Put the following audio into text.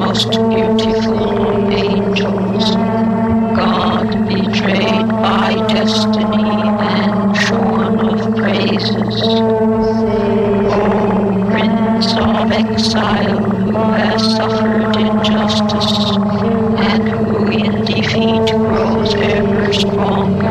most beautiful angels, God betrayed by destiny and shorn of praises. O Prince of exile, who has suffered injustice, and who in defeat grows ever stronger,